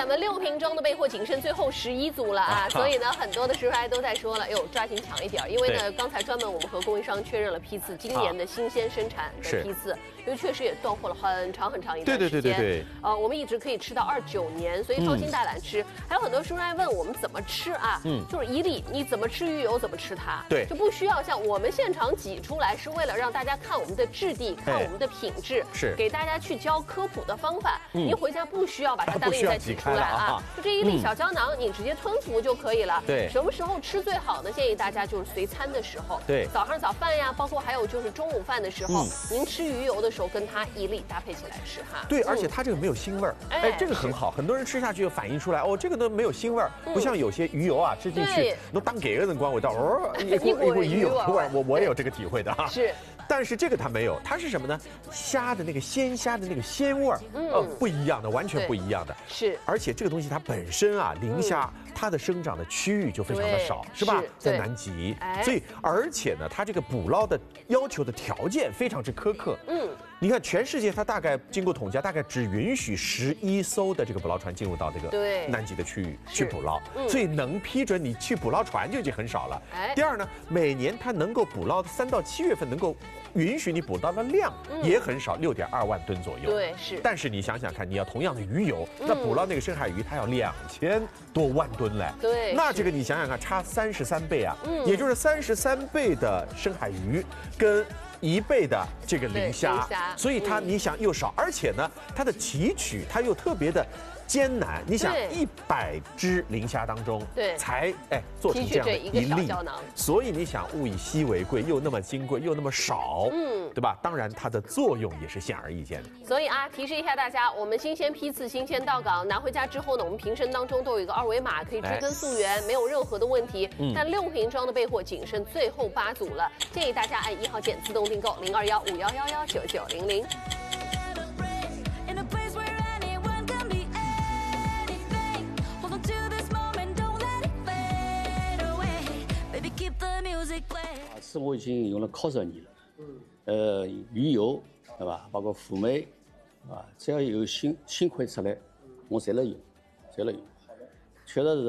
咱们6瓶装的备货仅剩最后11组了啊，所以呢，很多的时候都在说了，哟，抓紧抢一点，因为呢，刚才专门我们和供应商确认了批次，今年的新鲜生产的批次，因为确实也断货了很长一段时间。对。我们一直可以吃到29年，所以放心大胆吃。还有很多书商问我们怎么吃啊？就是一粒，你怎么吃鱼油怎么吃它？对，就不需要像我们现场挤出来，是为了让大家看我们的质地，看我们的品质，是给大家去教科普的方法。您回家不需要把它单粒再挤出来啊，就这一粒小胶囊，你直接吞服就可以了。对，什么时候吃最好呢？建议大家就是随餐的时候，对，早上早饭呀，包括还有就是中午饭的时候，您吃鱼油的时候，跟它一粒搭配起来吃哈。 对，而且它这个没有腥味儿，这个很好，很多人吃下去就反映出来，哦，这个都没有腥味儿，不像有些鱼油啊，吃进去都当给个人光味道，一股鱼油味儿，我也有这个体会的哈。是。但是这个它没有，它是什么呢？虾的那个鲜虾的那个鲜味儿，不一样的，完全不一样的。是，而且这个东西它本身啊，磷虾它的生长的区域就非常的少，是吧？在南极，所以而且呢，它这个捕捞的要求的条件非常之苛刻。你看全世界它大概经过统计，大概只允许11艘的这个捕捞船进入到这个南极的区域去捕捞，所以能批准你去捕捞船就已经很少了。第二呢，每年它能够捕捞的3到7月份能够允许你捕捞的量也很少，6.2万吨左右。对，是。但是你想想看，你要同样的鱼油，那捕捞那个深海鱼，它要2000多万吨嘞。对，那这个你想想看，差33倍啊，也就是33倍的深海鱼跟1倍的这个磷虾，所以它你想又少，而且呢，它的提取它又特别的艰难。你想100只磷虾当中，才做成这样的一粒，所以你想物以稀为贵，又那么金贵，又那么少，对吧？当然它的作用也是显而易见的。 所以啊，提示一下大家，我们新鲜批次、新鲜到港拿回家之后呢，我们瓶身当中都有一个2维码，可以追根溯源，没有任何的问题。但6瓶装的备货仅剩最后8组了，建议大家按1号键自动订购0215119900。 是我已经用了靠10年了，鱼油对吧，包括辅酶，啊，只要有新款出来，我侪来用，确实是。